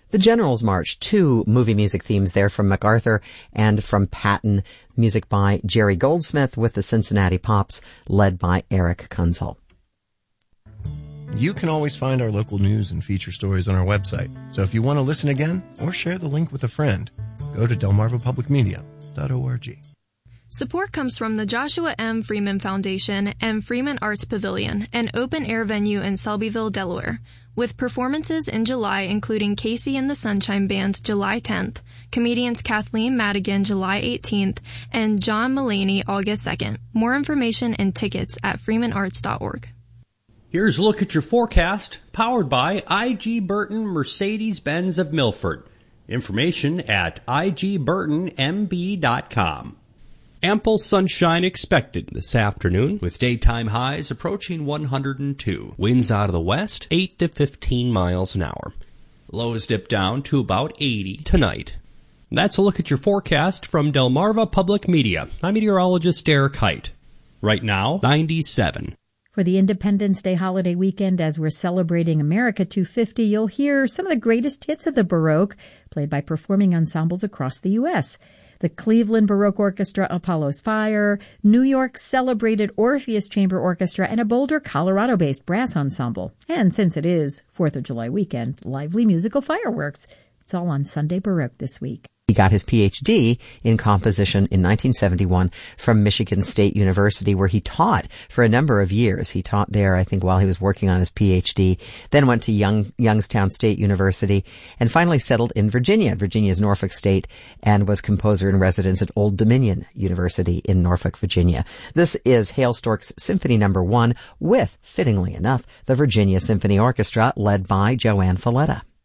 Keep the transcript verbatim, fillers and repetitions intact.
The General's March, two movie music themes there from MacArthur and from Patton. Music by Jerry Goldsmith with the Cincinnati Pops, led by Eric Kunzel. You can always find our local news and feature stories on our website. So if you want to listen again or share the link with a friend, go to delmarva public media dot org. Support comes from the Joshua M. Freeman Foundation and Freeman Arts Pavilion, an open-air venue in Selbyville, Delaware, with performances in July including Casey and the Sunshine Band July tenth, comedians Kathleen Madigan July eighteenth, and John Mulaney August second. More information and tickets at freeman arts dot org. Here's a look at your forecast, powered by I G. Burton Mercedes-Benz of Milford. Information at I G burton M B dot com. Ample sunshine expected this afternoon, with daytime highs approaching one hundred two. Winds out of the west, eight to fifteen miles an hour. Lows dip down to about eighty tonight. That's a look at your forecast from Delmarva Public Media. I'm meteorologist Derek Height. Right now, ninety-seven. For the Independence Day holiday weekend, as we're celebrating America two fifty, you'll hear some of the greatest hits of the Baroque, played by performing ensembles across the U S The Cleveland Baroque Orchestra, Apollo's Fire, New York's celebrated Orpheus Chamber Orchestra, and a Boulder, Colorado-based brass ensemble. And since it is fourth of July weekend, lively musical fireworks. It's all on Sunday Baroque this week. He got his P H D in composition in nineteen seventy-one from Michigan State University, where he taught for a number of years. He taught there, I think, while he was working on his P H D, then went to Young, Youngstown State University, and finally settled in Virginia, Virginia's Norfolk State, and was composer in residence at Old Dominion University in Norfolk, Virginia. This is Hale Stork's Symphony Number One with, fittingly enough, the Virginia Symphony Orchestra, led by Joanne Falletta.